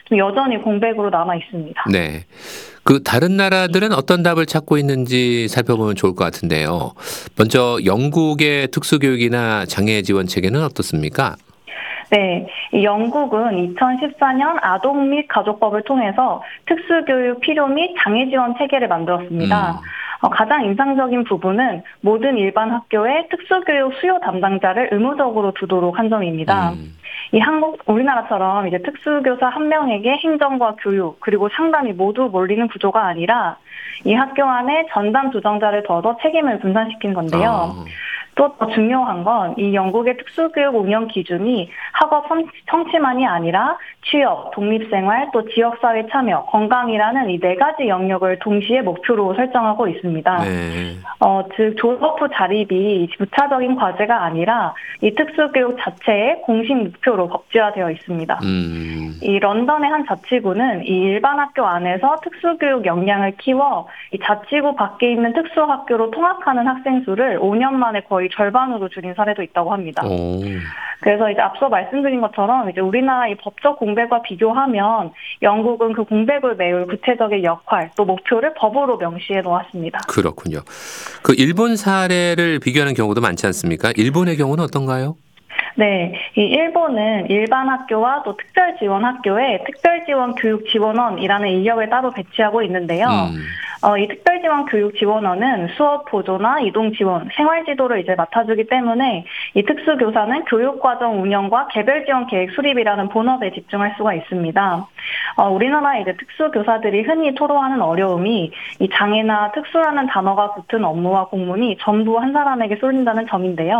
좀 여전히 공백으로 남아 있습니다. 네. 그 다른 나라들은 어떤 답을 찾고 있는지 살펴보면 좋을 것 같은데요. 먼저 영국의 특수교육이나 장애 지원 체계는 어떻습니까? 네, 이 영국은 2014년 아동 및 가족법을 통해서 특수교육 필요 및 장애 지원 체계를 만들었습니다. 음. 가장 인상적인 부분은 모든 일반 학교에 특수교육 수요 담당자를 의무적으로 두도록 한 점입니다. 음. 우리나라처럼 이제 특수교사 한 명에게 행정과 교육, 그리고 상담이 모두 몰리는 구조가 아니라 이 학교 안에 전담 조정자를 둬서 책임을 분산시킨 건데요. 아. 또 더 중요한 건 이 영국의 특수교육 운영 기준이 학업 성취만이 아니라 취업, 독립생활, 또 지역사회 참여, 건강이라는 이 네 가지 영역을 동시에 목표로 설정하고 있습니다. 네. 즉 졸업 후 자립이 부차적인 과제가 아니라 이 특수교육 자체의 공식 목표로 법제화되어 있습니다. 이 런던의 한 자치구는 이 일반 학교 안에서 특수교육 역량을 키워 이 자치구 밖에 있는 특수학교로 통학하는 학생 수를 5년 만에 거의 절반으로 줄인 사례도 있다고 합니다. 오. 그래서 이제 앞서 말씀드린 것처럼 이제 우리나라의 법적 공백과 비교하면 영국은 그 공백을 메울 구체적인 역할 또 목표를 법으로 명시해 놓았습니다. 그렇군요. 그 일본 사례를 비교하는 경우도 많지 않습니까? 일본의 경우는 어떤가요? 네, 이 일본은 일반 학교와 또 특별 지원 학교에 특별 지원 교육 지원원이라는 인력을 따로 배치하고 있는데요. 음. 이 특별 지원 교육 지원원은 수업 보조나 이동 지원, 생활 지도를 이제 맡아주기 때문에 이 특수 교사는 교육 과정 운영과 개별 지원 계획 수립이라는 본업에 집중할 수가 있습니다. 우리나라의 이제 특수 교사들이 흔히 토로하는 어려움이 이 장애나 특수라는 단어가 붙은 업무와 공문이 전부 한 사람에게 쏠린다는 점인데요.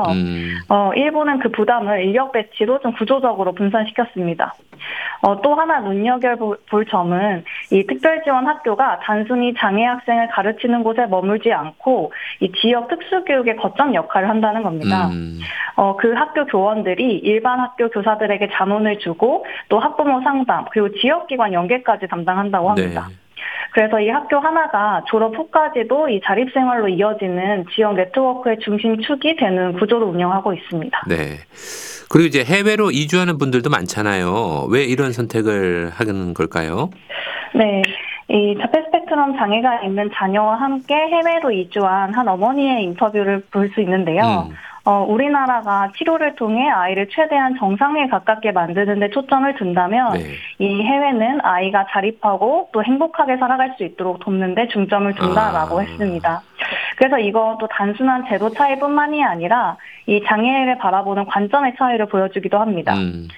일본은 그 부담을 인력 배치로 좀 구조적으로 분산시켰습니다. 또 하나 눈여겨볼 점은 이 특별지원 학교가 단순히 장애 학생을 가르치는 곳에 머물지 않고 이 지역 특수교육의 거점 역할을 한다는 겁니다. 그 학교 교원들이 일반 학교 교사들에게 자문을 주고 또 학부모 상담 그리고 지역기관 연계까지 담당한다고 합니다. 네. 그래서 이 학교 하나가 졸업 후까지도 이 자립생활로 이어지는 지역 네트워크의 중심축이 되는 구조로 운영하고 있습니다. 네. 그리고 이제 해외로 이주하는 분들도 많잖아요. 왜 이런 선택을 하는 걸까요? 네. 이 자폐 스펙트럼 장애가 있는 자녀와 함께 해외로 이주한 한 어머니의 인터뷰를 볼 수 있는데요. 우리나라가 치료를 통해 아이를 최대한 정상에 가깝게 만드는 데 초점을 둔다면 네. 이 해외는 아이가 자립하고 또 행복하게 살아갈 수 있도록 돕는 데 중점을 둔다라고 했습니다. 그래서 이것도 단순한 제도 차이뿐만이 아니라 이 장애를 바라보는 관점의 차이를 보여주기도 합니다.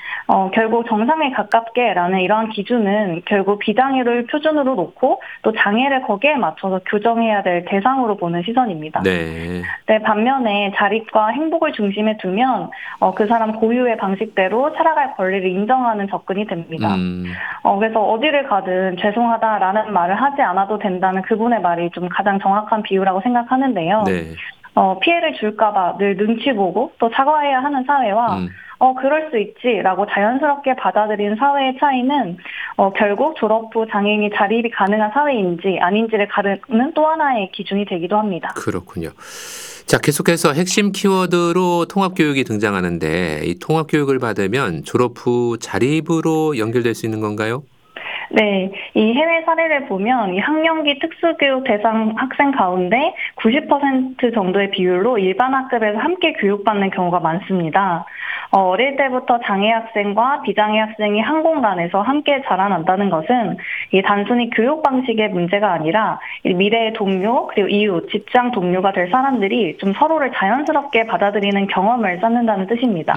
결국 정상에 가깝게라는 이러한 기준은 결국 비장애를 표준으로 놓고 또 장애를 거기에 맞춰서 교정해야 될 대상으로 보는 시선입니다. 네. 네, 반면에 자립과 행복을 중심에 두면 그 사람 고유의 방식대로 살아갈 권리를 인정하는 접근이 됩니다. 그래서 어디를 가든 죄송하다라는 말을 하지 않아도 된다는 그분의 말이 좀 가장 정확한 비유라고 생각하는데요. 네. 피해를 줄까봐 늘 눈치 보고 또 사과해야 하는 사회와 그럴 수 있지라고 자연스럽게 받아들이는 사회의 차이는 결국 졸업 후 장애인이 자립이 가능한 사회인지 아닌지를 가르는 또 하나의 기준이 되기도 합니다. 그렇군요. 자, 계속해서 핵심 키워드로 통합교육이 등장하는데 이 통합교육을 받으면 졸업 후 자립으로 연결될 수 있는 건가요? 네, 이 해외 사례를 보면 이 학령기 특수교육 대상 학생 가운데 90% 정도의 비율로 일반 학급에서 함께 교육받는 경우가 많습니다. 어릴 때부터 장애 학생과 비장애 학생이 한 공간에서 함께 자라난다는 것은 이 단순히 교육 방식의 문제가 아니라 미래의 동료 그리고 이웃, 직장 동료가 될 사람들이 좀 서로를 자연스럽게 받아들이는 경험을 쌓는다는 뜻입니다.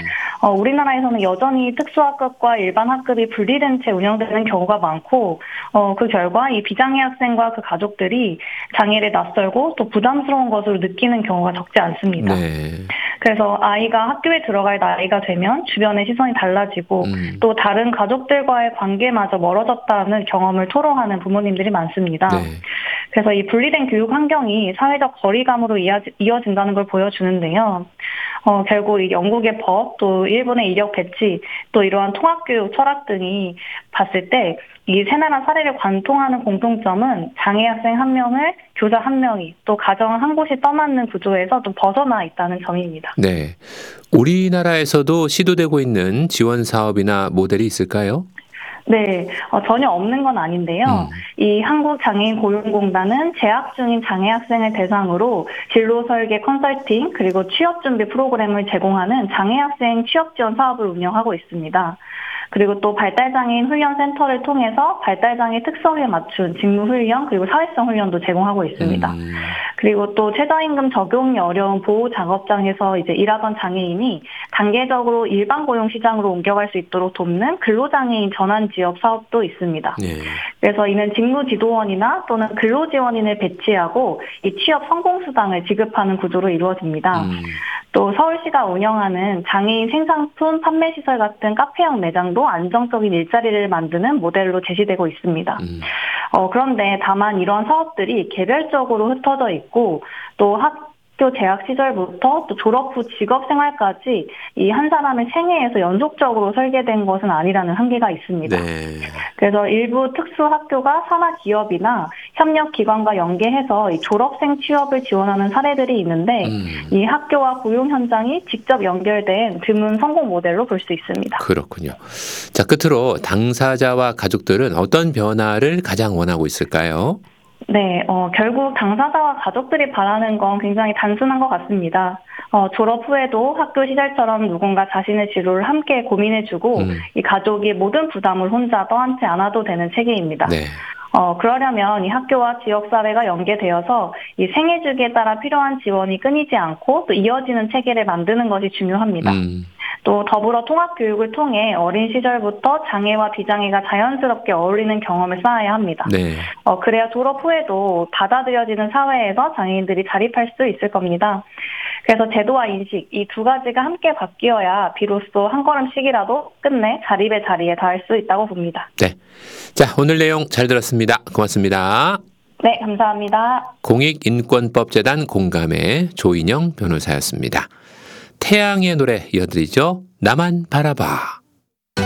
우리나라에서는 여전히 특수학급과 일반 학급이 분리된 채 운영되는 경우가 많고 그 결과 이 비장애 학생과 그 가족들이 장애를 낯설고 또 부담스러운 것으로 느끼는 경우가 적지 않습니다. 네. 그래서 아이가 학교에 들어갈 나이가 되면 주변의 시선이 달라지고 또 다른 가족들과의 관계마저 멀어졌다는 경험을 토로하는 부모님들이 많습니다. 네. 그래서 이 분리된 교육 환경이 사회적 거리감으로 이어진다는 걸 보여주는데요. 결국 이 영국의 법, 또 일본의 인력 배치, 또 이러한 통합교육 철학 등이 봤을 때 이 세 나라 사례를 관통하는 공통점은 장애 학생 한 명을 교사 한 명이 또 가정 한 곳이 떠맡는 구조에서 좀 벗어나 있다는 점입니다. 네. 우리나라에서도 시도되고 있는 지원 사업이나 모델이 있을까요? 네, 전혀 없는 건 아닌데요. 이 한국장애인고용공단은 재학 중인 장애 학생을 대상으로 진로 설계 컨설팅 그리고 취업 준비 프로그램을 제공하는 장애 학생 취업 지원 사업을 운영하고 있습니다. 그리고 또 발달장애인 훈련센터를 통해서 발달장애 특성에 맞춘 직무훈련 그리고 사회성 훈련도 제공하고 있습니다. 그리고 또 최저임금 적용이 어려운 보호작업장에서 이제 일하던 장애인이 단계적으로 일반 고용 시장으로 옮겨갈 수 있도록 돕는 근로장애인 전환 지역 사업도 있습니다. 네. 그래서 이는 직무지도원이나 또는 근로지원인을 배치하고 이 취업 성공수당을 지급하는 구조로 이루어집니다. 또 서울시가 운영하는 장애인 생산품 판매시설 같은 카페형 매장도 안정적인 일자리를 만드는 모델로 제시되고 있습니다. 그런데 다만 이러한 사업들이 개별적으로 흩어져 있고 또 학교 재학 시절부터 또 졸업 후 직업 생활까지 이 한 사람의 생애에서 연속적으로 설계된 것은 아니라는 한계가 있습니다. 네. 그래서 일부 특수학교가 산하 기업이나 협력기관과 연계해서 이 졸업생 취업을 지원하는 사례들이 있는데 이 학교와 고용 현장이 직접 연결된 드문 성공 모델로 볼 수 있습니다. 그렇군요. 자, 끝으로 당사자와 가족들은 어떤 변화를 가장 원하고 있을까요? 네, 결국 당사자와 가족들이 바라는 건 굉장히 단순한 것 같습니다. 졸업 후에도 학교 시절처럼 누군가 자신의 진로를 함께 고민해주고 이 가족이 모든 부담을 혼자 떠안지 않아도 되는 체계입니다. 네. 그러려면 이 학교와 지역사회가 연계되어서 이 생애 주기에 따라 필요한 지원이 끊이지 않고 또 이어지는 체계를 만드는 것이 중요합니다. 또 더불어 통합교육을 통해 어린 시절부터 장애와 비장애가 자연스럽게 어울리는 경험을 쌓아야 합니다. 네. 그래야 졸업 후에도 받아들여지는 사회에서 장애인들이 자립할 수 있을 겁니다. 그래서 제도와 인식 이 두 가지가 함께 바뀌어야 비로소 한 걸음씩이라도 끝내 자립의 자리에 닿을 수 있다고 봅니다. 네. 자, 오늘 내용 잘 들었습니다. 고맙습니다. 네, 감사합니다. 공익인권법재단 공감의 조인영 변호사였습니다. 태양의 노래 이어드리죠. 나만 바라봐.